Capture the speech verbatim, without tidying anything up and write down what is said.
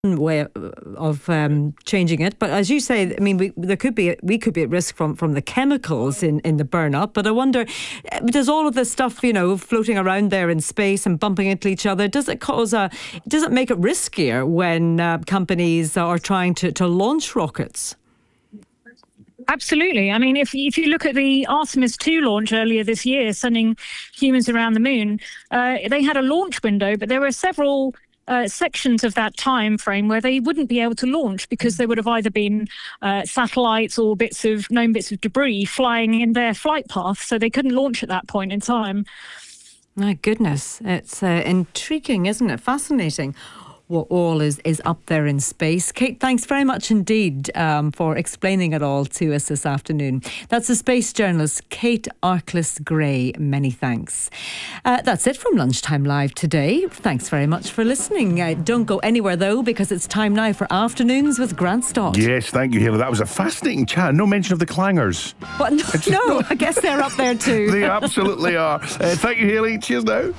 way of um, changing it, but as you say, I mean, we there could be we could be at risk from from the chemicals in in the burnup. But I wonder, does all of this stuff, you know, floating around there in space and bumping into each other, does it cause a does it make it riskier when uh, companies are trying to to launch rockets? Absolutely. I mean, if if you look at the Artemis two launch earlier this year, sending humans around the moon, uh, they had a launch window, but there were several Uh, sections of that time frame where they wouldn't be able to launch because there would have either been uh, satellites or bits of known bits of debris flying in their flight path, so they couldn't launch at that point in time. My goodness, it's uh, intriguing, isn't it? Fascinating. What all is, is up there in space. Kate, thanks very much indeed um, for explaining it all to us this afternoon. That's the space journalist Kate Arkless-Gray. Many thanks. Uh, that's it from Lunchtime Live today. Thanks very much for listening. Uh, don't go anywhere though, because it's time now for Afternoons with Grant Stott. Yes, thank you, Hayley. That was a fascinating chat. No mention of the clangers. What? No, no, I guess they're up there too. They absolutely are. Uh, thank you, Hayley. Cheers now.